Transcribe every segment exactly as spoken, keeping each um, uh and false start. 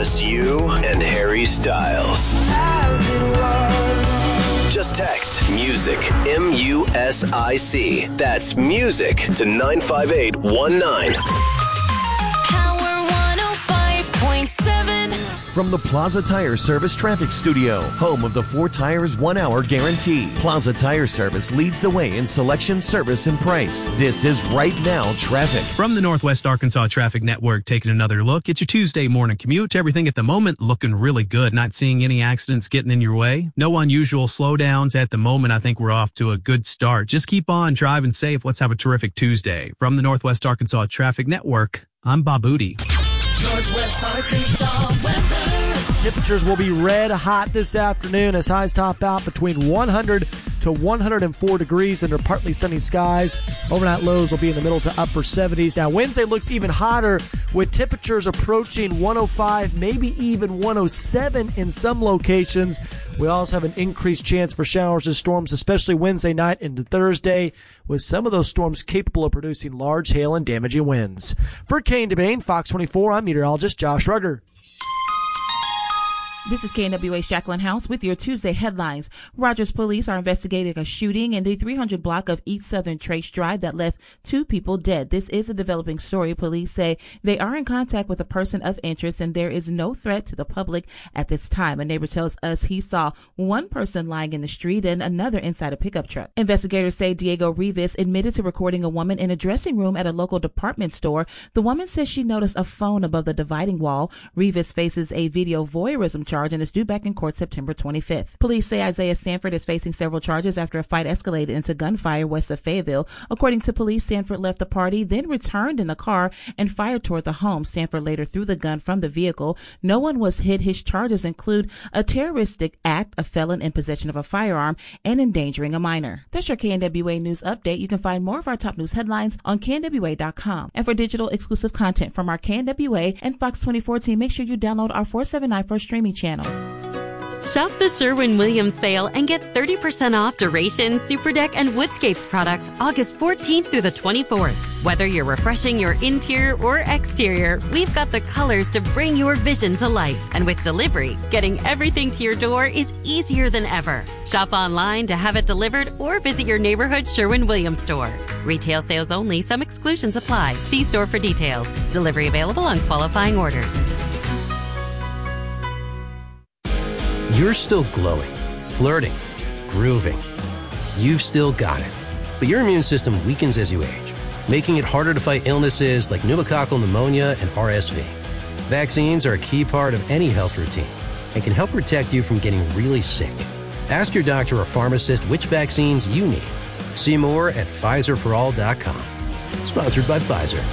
just you and Harry Styles. As it was. Just text MUSIC, M U S I C. That's MUSIC to nine five eight one nine. Power one oh five point seven. From the Plaza Tire Service Traffic Studio, home of the four tires, one hour guarantee. Plaza Tire Service leads the way in selection, service, and price. This is Right Now Traffic. From the Northwest Arkansas Traffic Network, taking another look. It's your Tuesday morning commute. Everything at the moment looking really good. Not seeing any accidents getting in your way. No unusual slowdowns at the moment. I think we're off to a good start. Just keep on driving safe. Let's have a terrific Tuesday. From the Northwest Arkansas Traffic Network, I'm Bob Booty. Northwest Arkansas weather. Temperatures will be red hot this afternoon as highs top out between one hundred to one hundred four degrees under partly sunny skies. Overnight lows will be in the middle to upper seventies. Now Wednesday looks even hotter with temperatures approaching one oh five, maybe even one oh seven in some locations. We also have an increased chance for showers and storms, especially Wednesday night into Thursday, with some of those storms capable of producing large hail and damaging winds. For Kane DeBain, Fox twenty-four, I'm meteorologist Josh Rugger. This is K N W A Jacqueline House with your Tuesday headlines. Rogers police are investigating a shooting in the three hundred block of East Southern Trace Drive that left two people dead. This is a developing story. Police say they are in contact with a person of interest and there is no threat to the public at this time. A neighbor tells us he saw one person lying in the street and another inside a pickup truck. Investigators say Diego Rivas admitted to recording a woman in a dressing room at a local department store. The woman says she noticed a phone above the dividing wall. Rivas faces a video voyeurism charge and is due back in court September twenty-fifth. Police say Isaiah Sanford is facing several charges after a fight escalated into gunfire west of Fayetteville. According to police, Sanford left the party, then returned in the car and fired toward the home. Sanford later threw the gun from the vehicle. No one was hit. His charges include a terroristic act, a felon in possession of a firearm, and endangering a minor. That's your K N W A News Update. You can find more of our top news headlines on K N W A dot com. And for digital exclusive content from our K N W A and Fox twenty-four team, make sure you download our four seventy-nine for streaming channel. Shop the Sherwin-Williams sale and get thirty percent off Duration, Superdeck, and Woodscapes products August fourteenth through the twenty-fourth. Whether you're refreshing your interior or exterior, we've got the colors to bring your vision to life. And with delivery, getting everything to your door is easier than ever. Shop online to have it delivered or visit your neighborhood Sherwin-Williams store. Retail sales only. Some exclusions apply. See store for details. Delivery available on qualifying orders. You're still glowing, flirting, grooving. You've still got it. But your immune system weakens as you age, making it harder to fight illnesses like pneumococcal pneumonia and R S V. Vaccines are a key part of any health routine and can help protect you from getting really sick. Ask your doctor or pharmacist which vaccines you need. See more at Pfizer for all dot com. Sponsored by Pfizer.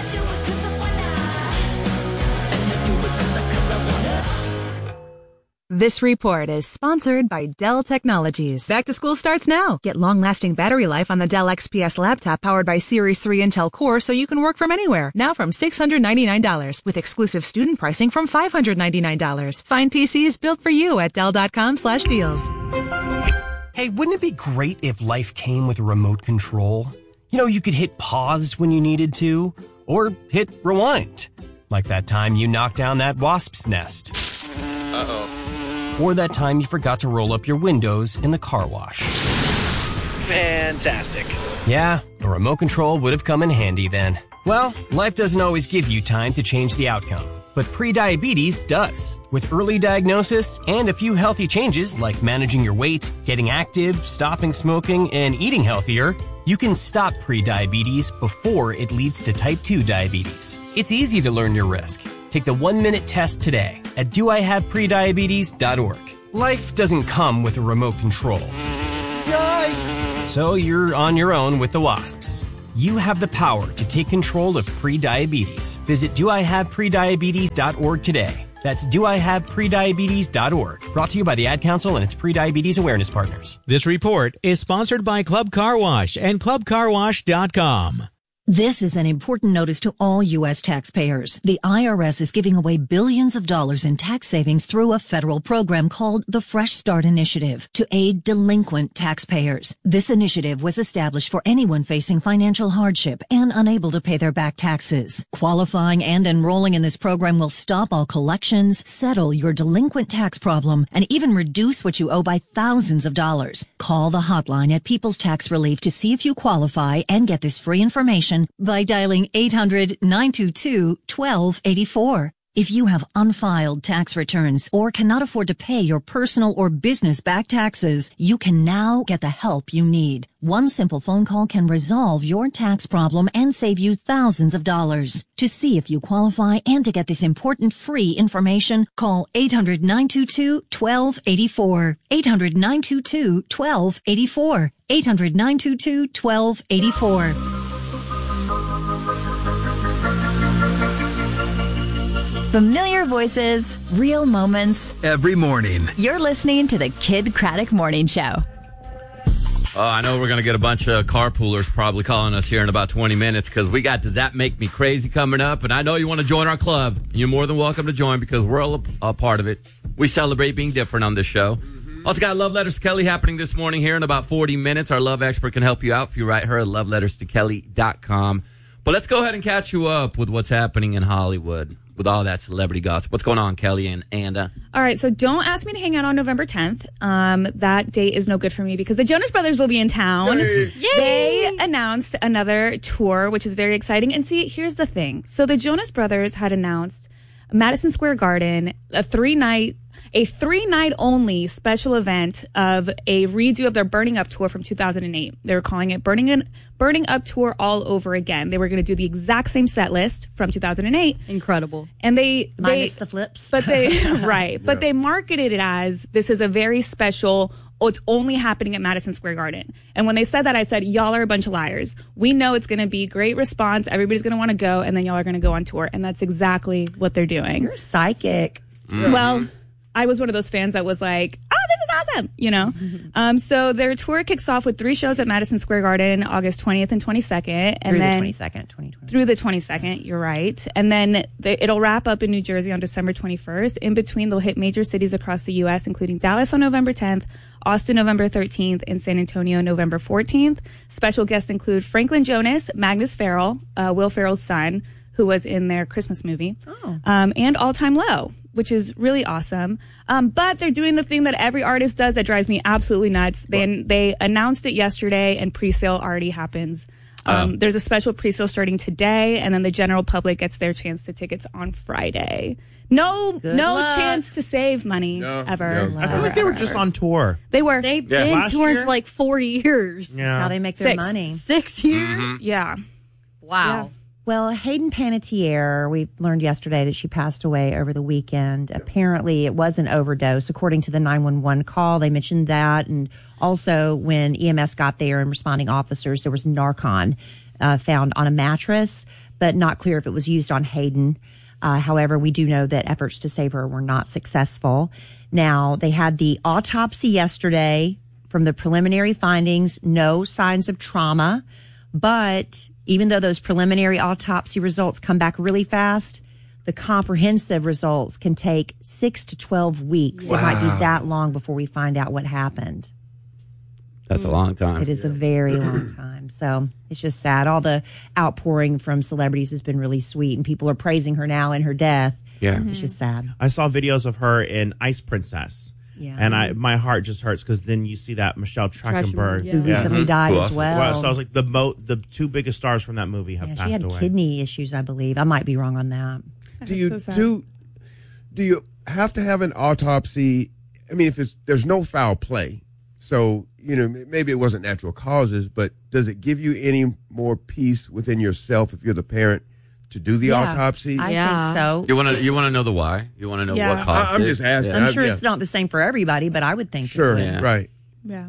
This report is sponsored by Dell Technologies. Back to school starts now. Get long-lasting battery life on the Dell X P S laptop powered by Series three Intel Core so you can work from anywhere. Now from six hundred ninety-nine dollars with exclusive student pricing from five hundred ninety-nine dollars. Find P Cs built for you at Dell.com slash deals. Hey, wouldn't it be great if life came with a remote control? You know, you could hit pause when you needed to, or hit rewind. Like that time you knocked down that wasp's nest. Uh-oh. Or that time you forgot to roll up your windows in the car wash. Fantastic. Yeah, a remote control would have come in handy then. Well, life doesn't always give you time to change the outcome, but prediabetes does. With early diagnosis and a few healthy changes like managing your weight, getting active, stopping smoking, and eating healthier, you can stop prediabetes before it leads to type two diabetes. It's easy to learn your risk. Take the one-minute test today at do I have prediabetes dot org. Life doesn't come with a remote control. Yikes! So you're on your own with the wasps. You have the power to take control of prediabetes. Visit do I have prediabetes dot org today. That's do I have prediabetes dot org. Brought to you by the Ad Council and its prediabetes awareness partners. This report is sponsored by Club Car Wash and club car wash dot com. This is an important notice to all U S taxpayers. The I R S is giving away billions of dollars in tax savings through a federal program called the Fresh Start Initiative to aid delinquent taxpayers. This initiative was established for anyone facing financial hardship and unable to pay their back taxes. Qualifying and enrolling in this program will stop all collections, settle your delinquent tax problem, and even reduce what you owe by thousands of dollars. Call the hotline at People's Tax Relief to see if you qualify and get this free information by dialing eight hundred, nine two two, one two eight four. If you have unfiled tax returns or cannot afford to pay your personal or business back taxes, you can now get the help you need. One simple phone call can resolve your tax problem and save you thousands of dollars. To see if you qualify and to get this important free information, call eight hundred, nine two two, one two eight four. eight hundred, nine two two, one two eight four. eight hundred, nine two two, one two eight four. Familiar voices, real moments. Every morning. You're listening to the Kid Craddock Morning Show. Oh, I know we're going to get a bunch of carpoolers probably calling us here in about twenty minutes because we got Does That Make Me Crazy coming up. And I know you want to join our club. You're more than welcome to join because we're all a, a part of it. We celebrate being different on this show. Mm-hmm. Also got Love Letters to Kelly happening this morning here in about forty minutes. Our love expert can help you out if you write her at love letters to kelly dot com. But let's go ahead and catch you up with what's happening in Hollywood with all that celebrity gossip. What's going on, Kelly and Anda? All right, so don't ask me to hang out on November tenth. Um, that date is no good for me because the Jonas Brothers will be in town. Yay. They announced another tour, which is very exciting. And see, here's the thing. So the Jonas Brothers had announced Madison Square Garden, a three-night a three-night only special event of a redo of their Burning Up tour from two thousand eight. They were calling it Burning in, Burning Up Tour all over again. They were going to do the exact same set list from two thousand eight. Incredible. And they... Minus they, the flips. But they... right. Yeah. But they marketed it as, this is a very special... Oh, it's only happening at Madison Square Garden. And when they said that, I said, y'all are a bunch of liars. We know it's going to be great response. Everybody's going to want to go, and then y'all are going to go on tour. And that's exactly what they're doing. You're psychic. Mm-hmm. Well... I was one of those fans that was like, oh, this is awesome, you know? um, so their tour kicks off with three shows at Madison Square Garden, August twentieth and twenty-second. And through then, the twenty-second, twenty twenty. Through the twenty-second, you're right. And then the, it'll wrap up in New Jersey on December twenty-first. In between, they'll hit major cities across the U S, including Dallas on November tenth, Austin November thirteenth, and San Antonio November fourteenth. Special guests include Franklin Jonas, Magnus Farrell, uh, Will Ferrell's son, who was in their Christmas movie, oh. um, and All Time Low, which is really awesome. Um, but they're doing the thing that every artist does that drives me absolutely nuts. They they announced it yesterday, and pre-sale already happens. Um, oh. There's a special pre-sale starting today, and then the general public gets their chance to tickets on Friday. No, Good no luck. chance to save money no, ever. No. I feel like they were just on tour. They were. They've Yeah. been Last touring year? for like four years. Yeah. That's how they make their Six. money. Six years? Mm-hmm. Yeah. Wow. Yeah. Well, Hayden Panettiere, we learned yesterday that she passed away over the weekend. Apparently, it was an overdose, according to the nine one one call. They mentioned that. And also, when E M S got there and responding officers, there was Narcan uh, found on a mattress, but not clear if it was used on Hayden. Uh, however, we do know that efforts to save her were not successful. Now, they had the autopsy yesterday. From the preliminary findings, no signs of trauma, but even though those preliminary autopsy results come back really fast, the comprehensive results can take six to twelve weeks. Wow. It might be that long before we find out what happened. That's a long time. It is a very long time. So it's just sad. All the outpouring from celebrities has been really sweet, and people are praising her now in her death. Yeah. Mm-hmm. It's just sad. I saw videos of her in Ice Princess. Yeah. And I, my heart just hurts because then you see that Michelle Trachtenberg, yeah. who recently yeah. died Who as well. well. So I was like, the mo- the two biggest stars from that movie have Yeah, passed she had away. kidney issues, I believe. I might be wrong on that. Do you so do do you have to have an autopsy? I mean, if it's there's no foul play, so you know maybe it wasn't natural causes, but does it give you any more peace within yourself if you're the parent to do the Yeah, autopsy? I yeah. think so. You want to you want to know the why? You want to know Yeah. what caused I, I'm it? just asking. I'm I, sure yeah. it's not the same for everybody, but I would think. Sure, it would. right. Yeah.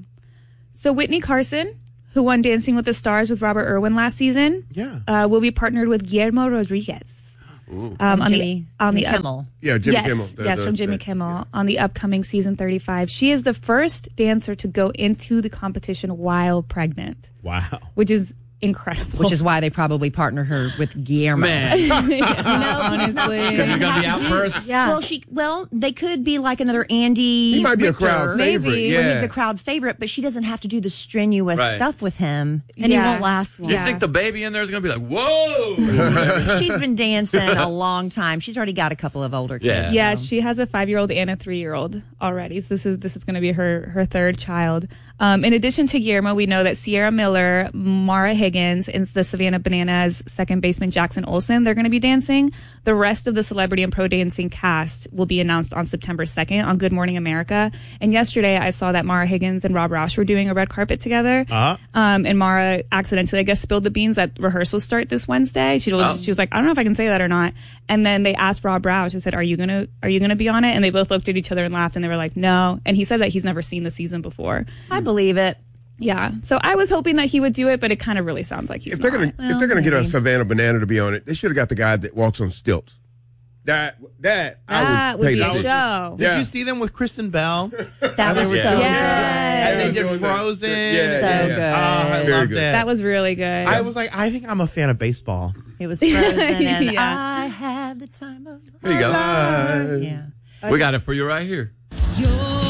So Whitney Carson, who won Dancing with the Stars with Robert Irwin last season, yeah, uh, will be partnered with Guillermo Rodriguez. Ooh. Um, on Jimmy, the on Jimmy the Kimmel. Yeah, Jimmy yes, Kimmel. The, yes, the, from Jimmy the, Kimmel yeah. on the upcoming season thirty-five. She is the first dancer to go into the competition while pregnant. Wow. Which is incredible. Which is why they probably partner her with Guillermo. Man. you know, honestly. Because you're going to be out first? Yeah. Well, she well, they could be like another Andy. He might be a Richter. crowd favorite. Maybe. Yeah. Well, he's a crowd favorite, but she doesn't have to do the strenuous Right. stuff with him. And Yeah. he won't last long. You think the baby in there is going to be like, whoa? She's been dancing a long time. She's already got a couple of older Yeah. kids. Yeah, so. she has a five-year-old and a three-year-old already. So this is this is going to be her her third child. Um, in addition to Guillermo, we know that Sierra Miller, Mara Higgins, and the Savannah Bananas second baseman Jackson Olsen, they're going to be dancing. The rest of the celebrity and pro dancing cast will be announced on September second on Good Morning America. And yesterday I saw that Mara Higgins and Rob Roush were doing a red carpet together. Uh-huh. Um, and Mara accidentally, I guess, spilled the beans that rehearsals start this Wednesday. She, Oh. she was like, I don't know if I can say that or not. And then they asked Rob Roush, I said, are you going to, are you going to be on it? And they both looked at each other and laughed and they were like, no. And he said that he's never seen the season before. I believe it. Yeah. So I was hoping that he would do it, but it kind of really sounds like he's If they're not. gonna if they're gonna get a Savannah Banana to be on it, they should have got the guy that walks on stilts. That that That I would would pay be to a see. show. Did Yeah. you see them with Kristen Bell? That was so Yeah. good. And they did Doing that. Frozen. Yeah, So yeah, good. yeah. Oh, I Very loved good. it. That was really good. I was like, I think I'm a fan of baseball. It was Frozen, and Yeah. I had the time of Here you go. my life. Yeah. We got it for you right here. You're